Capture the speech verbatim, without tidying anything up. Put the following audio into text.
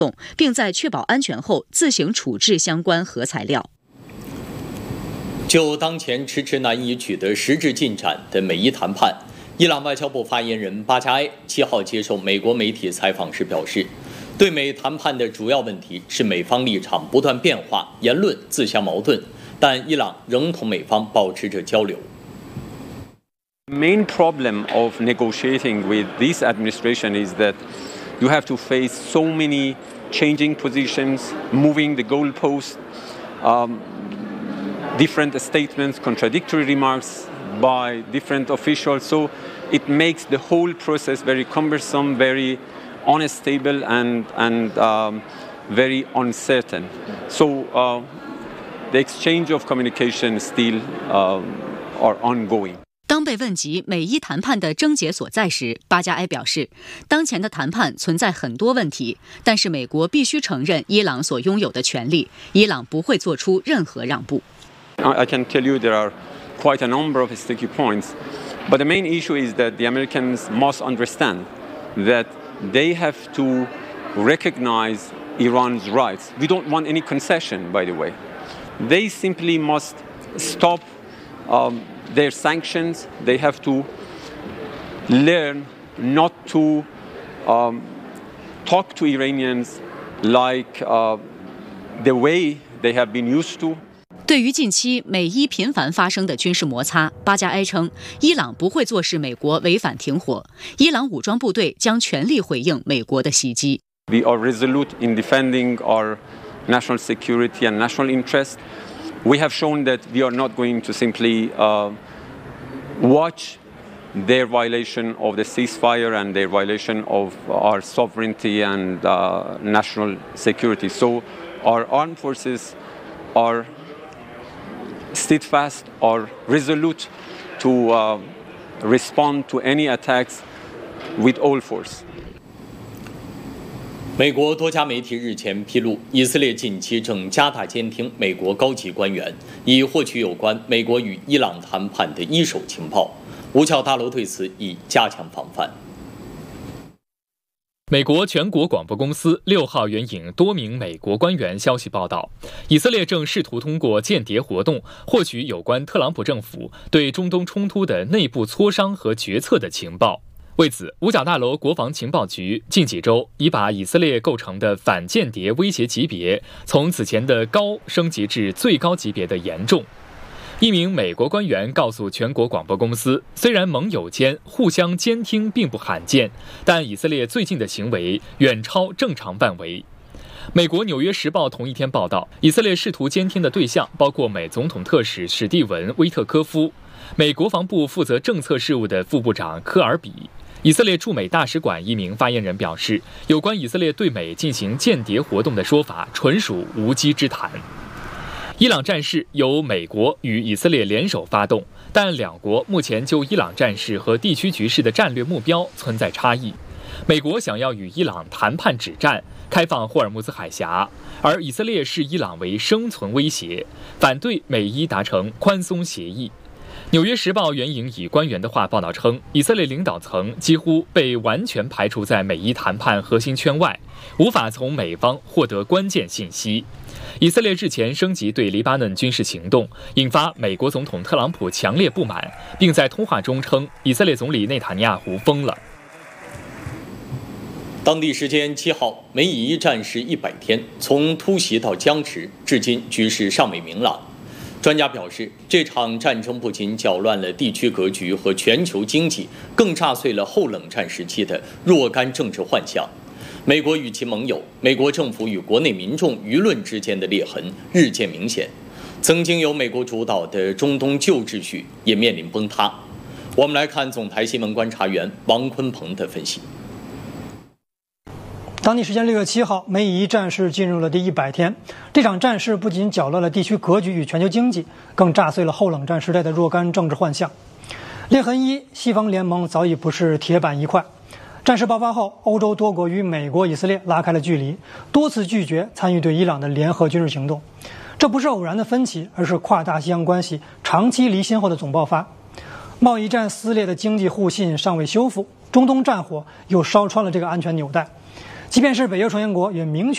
并在确保安全后自行处置相关核材料。 就当前迟迟难以取得实质进展的美伊谈判，伊朗外交部发言人巴加埃七号接受美国媒体采访时表示，对美谈判的主要问题是美方立场不断变化，言论自相矛盾，但伊朗仍同美方保持着交流。 The main problem of negotiating with this administration is that you have to face so many changing positions, moving the goalposts, um, different statements, contradictory remarks by different officials. So it makes the whole process very cumbersome, very unstable, and, and um, very uncertain. So uh, the exchange of communication still um, are ongoing. 当被问及美伊谈判的症结所在时，巴加埃表示，当前的谈判存在很多问题，但是美国必须承认伊朗所拥有的权利，伊朗不会做出任何让步。 I can tell you there are quite a number of sticky points, but the main issue is that the Americans must understand that they have to recognize Iran's rights. We don't want any concession, by the way. They simply must stop um, their sanctions. They have to learn not to um, talk to Iranians like uh, the way they have been used to. 对于近期美伊频繁发生的军事摩擦，巴加埃称，伊朗不会坐视美国违反停火，伊朗武装部队将全力回应美国的袭击。 We are resolute in defending our national security and national interest. We have shown that we are not going to simply uh, watch their violation of the ceasefire and their violation of our sovereignty and uh, national security. So our armed forces are steadfast or resolute to uh, respond to any attacks with all force. 美国多家媒体日前披露，以色列近期正加大监听美国高级官员，以获取有关美国与伊朗谈判的一手情报。五角大楼对此已加强防范。 美国全国广播公司六号援引多名美国官员消息报道，以色列正试图通过间谍活动获取有关特朗普政府对中东冲突的内部磋商和决策的情报。为此，五角大楼国防情报局近几周已把以色列构成的反间谍威胁级别从此前的高升级至最高级别的严重。一名美国官员告诉全国广播公司，虽然盟友间互相监听并不罕见，但以色列最近的行为远超正常范围。美国《纽约时报》同一天报道，以色列试图监听的对象包括美总统特使史蒂文·威特科夫、美国防部负责政策事务的副部长科尔比。以色列驻美大使馆一名发言人表示，有关以色列对美进行间谍活动的说法纯属无稽之谈。伊朗战事由美国与以色列联手发动，但两国目前就伊朗战事和地区局势的战略目标存在差异。美国想要与伊朗谈判止战，开放霍尔木兹海峡，而以色列视伊朗为生存威胁，反对美伊达成宽松协议。纽约时报援引以官员的话报道称，以色列领导层几乎被完全排除在美伊谈判核心圈外，无法从美方获得关键信息。以色列日前升级对黎巴嫩军事行动，引发美国总统特朗普强烈不满，并在通话中称以色列总理内塔尼亚胡疯了。 当地时间七号，美以伊战事一百天，从突袭到僵持，至今局势尚未明朗。专家表示，这场战争不仅搅乱了地区格局和全球经济，更炸碎了后冷战时期的若干政治幻象。美国与其盟友、美国政府与国内民众舆论之间的裂痕日渐明显，曾经由美国主导的中东旧秩序也面临崩塌。我们来看总台新闻观察员王坤鹏的分析。 当地时间六月七号，美以伊战事进入了第一百天。这场战事不仅搅乱了地区格局与全球经济，更炸碎了后冷战时代的若干政治幻象。裂痕一，西方联盟早已不是铁板一块。战事爆发后，欧洲多国与美国、以色列拉开了距离，多次拒绝参与对伊朗的联合军事行动。这不是偶然的分歧，而是跨大西洋关系长期离心后的总爆发。贸易战撕裂的经济互信尚未修复，中东战火又烧穿了这个安全纽带。即便是北约成员国也明确